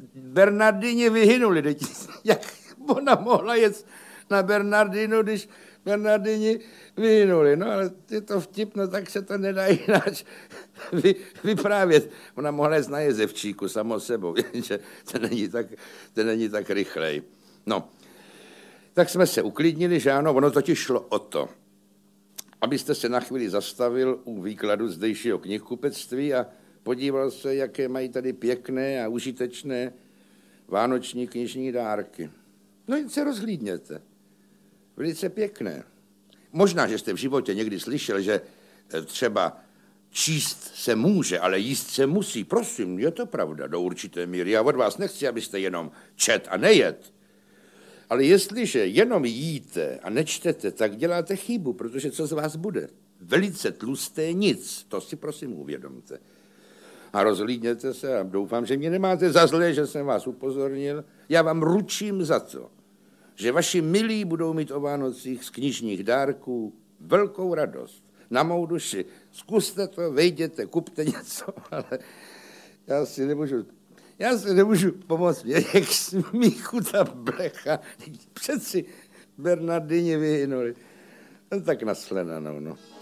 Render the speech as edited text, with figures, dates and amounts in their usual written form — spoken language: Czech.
Bernardini vyhynuli. Jak ona mohla jet na Bernardinu, když Bernardini vyhynuli. No ale je to vtipno, tak se to nedá jinak vyprávět. Ona mohla jet na Jezevčíku samo sebou, že to není tak rychlej. No, tak jsme se uklidnili, že ano, ono totiž šlo o to, abyste se na chvíli zastavil u výkladu zdejšího knihkupectví a podíval se, jaké mají tady pěkné a užitečné vánoční knižní dárky. No jen se rozhlídněte. Velice pěkné. Možná, že jste v životě někdy slyšel, že třeba číst se může, ale jíst se musí. Prosím, je to pravda do určité míry. Já od vás nechci, abyste jenom čet a nejet. Ale jestliže jenom jíte a nečtete, tak děláte chybu, protože co z vás bude? Velice tlusté nic. To si prosím uvědomte. A rozhlídněte se a doufám, že mě nemáte za zlé, že jsem vás upozornil. Já vám ručím za to, že vaši milí budou mít o Vánocích z knižních dárků velkou radost. Na mou duši. Zkuste to, vejděte, kupte něco, ale já si nemůžu pomoct. Jak smíchu ta blecha. Přeci Bernardini vyhynuli. No, tak nashledanou, no.